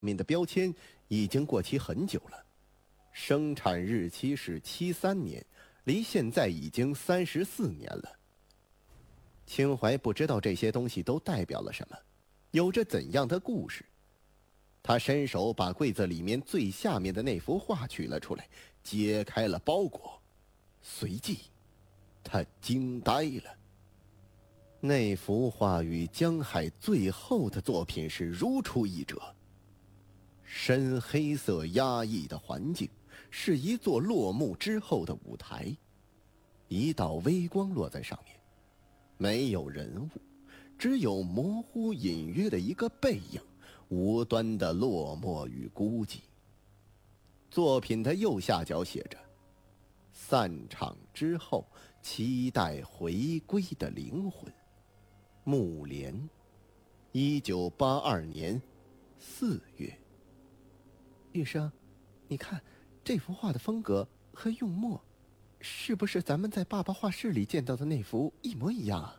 面的标签已经过期很久了，生产日期是73年，离现在已经34年了。秦淮不知道这些东西都代表了什么，有着怎样的故事。他伸手把柜子里面最下面的那幅画取了出来，揭开了包裹，随即他惊呆了。那幅画与江海最后的作品是如出一辙。深黑色压抑的环境是一座落幕之后的舞台，一道微光落在上面，没有人物，只有模糊隐约的一个背影，无端的落寞与孤寂。作品的右下角写着：散场之后，期待回归的灵魂。木莲，1982年4月。玉生，你看这幅画的风格和用墨，是不是咱们在爸爸画室里见到的那幅一模一样啊？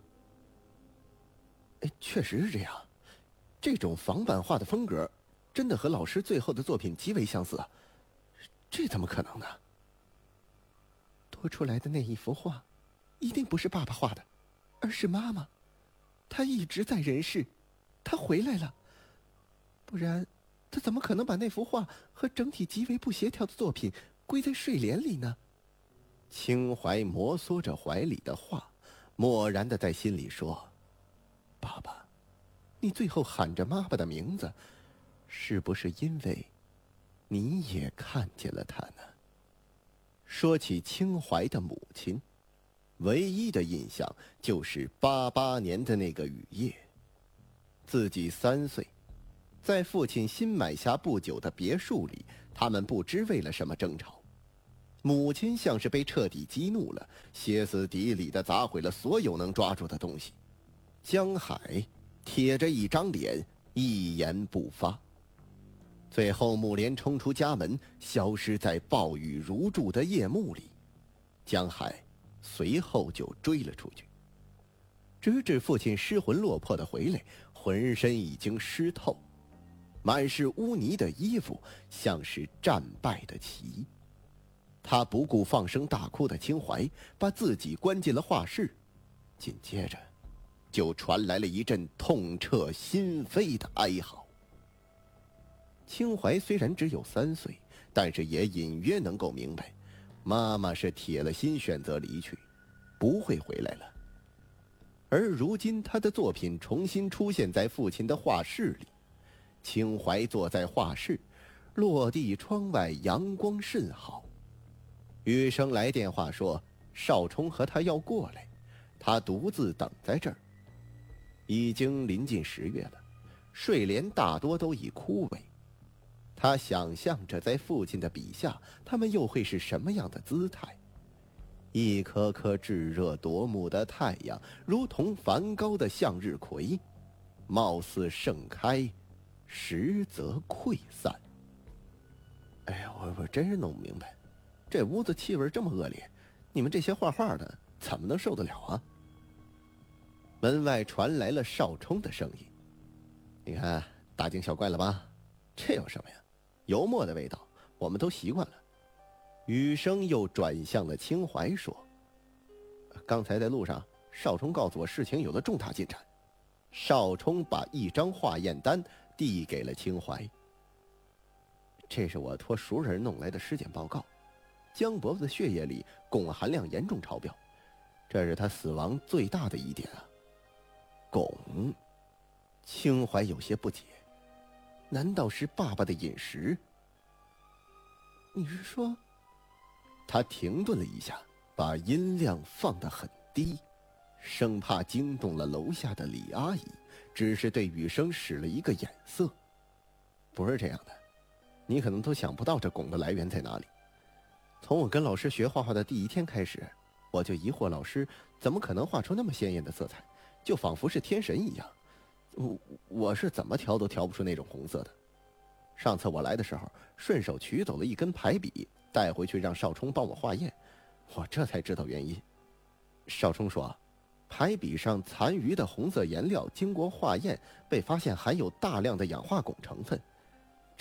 确实是这样，这种仿版画的风格真的和老师最后的作品极为相似啊，这怎么可能呢？多出来的那一幅画一定不是爸爸画的，而是妈妈。她一直在人世，她回来了，不然她怎么可能把那幅画和整体极为不协调的作品归在睡莲里呢？秦淮摩挲着怀里的画，默然地在心里说：爸爸，你最后喊着妈妈的名字，是不是因为你也看见了她呢？说起秦淮的母亲，唯一的印象就是88年的那个雨夜。自己3岁，在父亲新买下不久的别墅里，他们不知为了什么争吵。母亲像是被彻底激怒了，歇斯底里地砸毁了所有能抓住的东西。江海铁着一张脸，一言不发。最后木莲冲出家门，消失在暴雨如注的夜幕里。江海随后就追了出去，直至父亲失魂落魄地回来，浑身已经湿透，满是污泥的衣服像是战败的旗。他不顾放声大哭的秦淮，把自己关进了画室，紧接着就传来了一阵痛彻心扉的哀嚎。秦淮虽然只有3岁，但是也隐约能够明白，妈妈是铁了心选择离去，不会回来了。而如今他的作品重新出现在父亲的画室里，秦淮坐在画室，落地窗外阳光甚好。雨生来电话说少冲和他要过来，他独自等在这儿。已经临近10月了，睡莲大多都已枯萎。他想象着在父亲的笔下，他们又会是什么样的姿态。一颗颗炙热夺目的太阳，如同梵高的向日葵，貌似盛开，实则溃散。哎呀，我真是弄不明白，这屋子气味这么恶劣，你们这些画画的怎么能受得了啊？门外传来了少冲的声音：你看大惊小怪了吧？这有什么呀？油墨的味道我们都习惯了。雨生又转向了秦淮说：刚才在路上，少冲告诉我事情有了重大进展。少冲把一张化验单递给了秦淮：这是我托熟人弄来的尸检报告，江伯伯的血液里汞含量严重超标，这是他死亡最大的疑点啊。汞？秦淮有些不解，难道是爸爸的饮食？你是说？他停顿了一下，把音量放得很低，生怕惊动了楼下的李阿姨，只是对雨生使了一个眼色。不是这样的，你可能都想不到这汞的来源在哪里。从我跟老师学画画的第1天开始，我就疑惑老师怎么可能画出那么鲜艳的色彩，就仿佛是天神一样。我是怎么调都调不出那种红色的。上次我来的时候，顺手取走了一根排笔，带回去让少冲帮我化验，我这才知道原因。少冲说，排笔上残余的红色颜料经过化验，被发现含有大量的氧化汞成分，